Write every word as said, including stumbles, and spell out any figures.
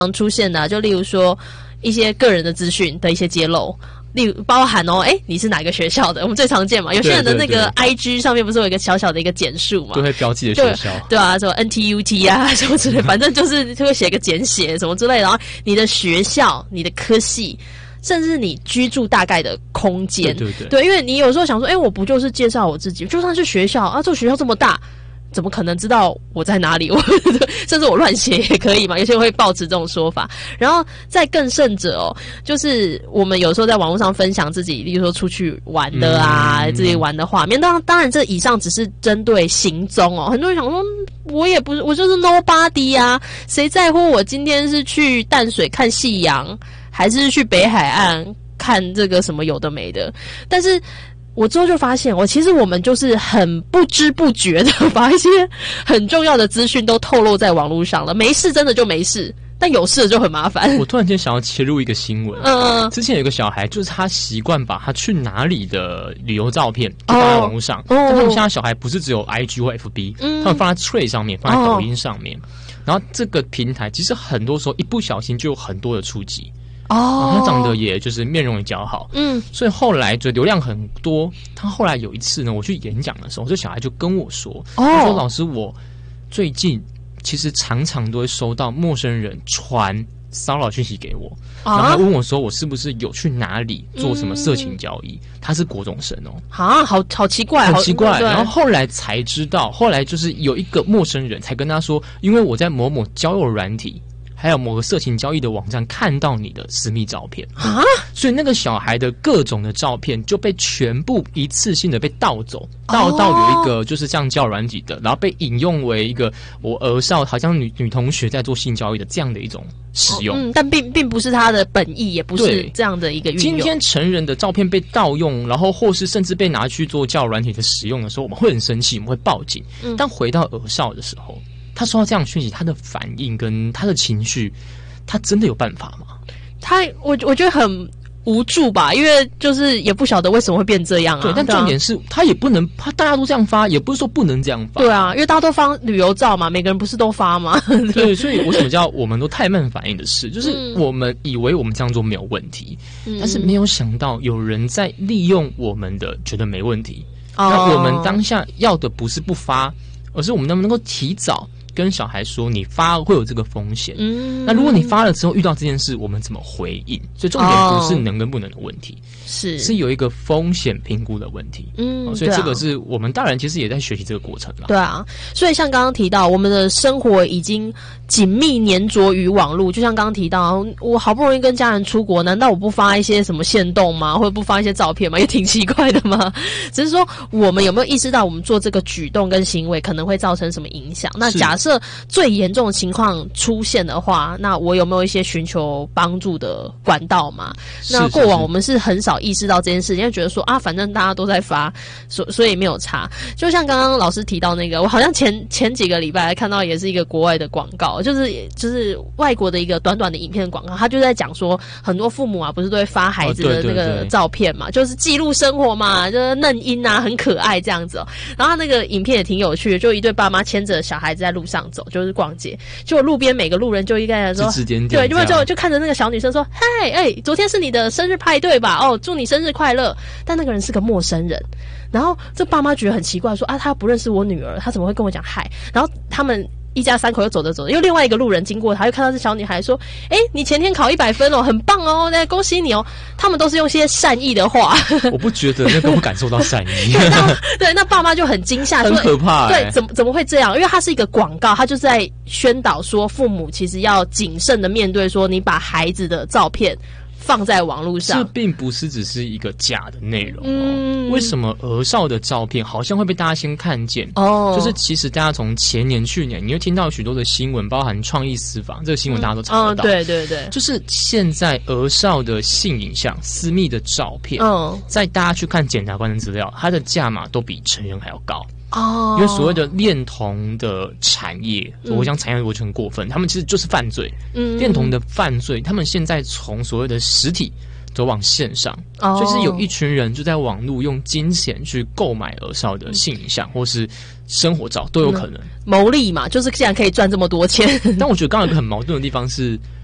出现的、啊，就例如说一些个人的资讯的一些揭露。例如包含哦，哎，你是哪个学校的？我们最常见嘛，有些人的那个 I G 上面不是有一个小小的一个简述嘛， 就会标记的学校， 对啊，什么 N T U T 啊，什么之类，反正就是就会写个简写什么之类的，然后你的学校、你的科系，甚至你居住大概的空间， 对对对， 对，因为你有时候想说，哎，我不就是介绍我自己，就算是学校啊，这个学校这么大。怎么可能知道我在哪里？我甚至我乱写也可以嘛？有些人会抱持这种说法。然后再更甚者哦，就是我们有时候在网络上分享自己，例如说出去玩的啊，嗯、自己玩的画面。当然，当然这以上只是针对行踪哦。很多人想说，我也不是，我就是 nobody 啊，谁在乎我今天是去淡水看夕阳，还是去北海岸看这个什么有的没的？但是。我之后就发现，我其实我们就是很不知不觉的把一些很重要的资讯都透露在网络上了。没事真的就没事，但有事就很麻烦。 我突然间想要切入一个新闻，嗯，之前有一个小孩，就是他习惯把他去哪里的旅游照片就放在网络上，哦、但他们现在小孩不是只有 I G 或 F B，、嗯、他们放在 Threads 上面，放在抖音上面，哦、然后这个平台其实很多时候一不小心就有很多的触及。哦，他长得也就是面容也姣好，嗯，所以后来就流量很多。他后来有一次呢，我去演讲的时候，这小孩就跟我说：“哦，他说老师，我最近其实常常都会收到陌生人传骚扰讯息给我，啊、然后他问我说我是不是有去哪里做什么色情交易？嗯、他是国中生哦， 啊，好好奇怪， 好奇怪。然后后来才知道，后来就是有一个陌生人才跟他说，因为我在某某交友软体。”还有某个色情交易的网站看到你的私密照片啊，所以那个小孩的各种的照片就被全部一次性的被盗走，盗到有一个就是这样交友软体的，然后被引用为一个我儿少好像女女同学在做性交易的这样的一种使用， 哦、嗯，但并并不是他的本意，也不是这样的一个运用。 今天成人的照片被盗用，然后或是甚至被拿去做交友软体的使用的时候，我们会很生气，我们会报警。嗯、但回到儿少的时候。他收到这样的讯息，他的反应跟他的情绪，他真的有办法吗？ 他我我觉得很无助吧，因为就是也不晓得为什么会变这样啊。 对，但重点是、啊、他也不能，他大家都这样发，也不是说不能这样发。 对啊，因为大家都发旅游照嘛，每个人不是都发吗？ 对，所以为什么叫我们都太慢反应的事，就是我们以为我们这样做没有问题，嗯、但是没有想到有人在利用我们的觉得没问题。哦、那我们当下要的不是不发，而是我们能不能够提早。跟小孩说你发会有这个风险，嗯，那如果你发了之后遇到这件事，我们怎么回应？所以重点不是能跟不能的问题，是、哦、是有一个风险评估的问题，嗯、哦，所以这个是我们大人其实也在学习这个过程啦。 对啊，所以像刚刚提到，我们的生活已经紧密粘着于网络，就像刚刚提到，我好不容易跟家人出国，难道我不发一些什么限动吗？或者不发一些照片吗？也挺奇怪的嘛。只是说我们有没有意识到，我们做这个举动跟行为可能会造成什么影响？那假设最严重的情况出现的话，那我有没有一些寻求帮助的管道嘛？那过往我们是很少意识到这件事情，因为觉得说啊，反正大家都在发，所所以没有差。就像刚刚老师提到那个，我好像前前几个礼拜看到也是一个国外的广告，就是就是外国的一个短短的影片广告，他就在讲说，很多父母啊，不是都会发孩子的那个照片嘛，哦、对对对，就是记录生活嘛，就是嫩婴啊，很可爱这样子哦。然后他那个影片也挺有趣的，就一对爸妈牵着小孩子在路上走。就是逛街，结果路边每个路人就应该说， 指指点点， 对，就就就看着那个小女生说：“嗨，哎，昨天是你的生日派对吧？哦，祝你生日快乐。”但那个人是个陌生人，然后这爸妈觉得很奇怪，说：“啊，他不认识我女儿，他怎么会跟我讲嗨？”然后他们一家三口又走着走着，又另外一个路人经过，他又看到这小女孩说：“哎，你前天考一百分哦，很棒哦，那恭喜你哦。”他们都是用些善意的话， 我不觉得那个会感受到善意。 对, 那对，那爸妈就很惊吓， 很可怕、 欸。对，怎么怎么会这样？因为它是一个广告，它就是在宣导说，父母其实要谨慎的面对说，你把孩子的照片放在网络上， 这并不是只是一个假的内容、哦嗯、为什么儿少的照片好像会被大家先看见？哦，就是其实大家从前年、去年，你会听到许多的新闻，包含创意私房这个新闻，大家都查得到、嗯哦。对对对，就是现在儿少的性影像、私密的照片，嗯，在大家去看检察官的资料，它的价码都比成人还要高。哦，因为所谓的恋童的产业，嗯、我讲产业我觉得很过分，他们其实就是犯罪。嗯，恋童的犯罪，他们现在从所谓的实体走往线上，哦、所以是有一群人就在网络用金钱去购买儿少的性影像，嗯、或是生活照都有可能、嗯、 牟利嘛，就是既然可以赚这么多钱。 但我觉得刚刚有一个很矛盾的地方是，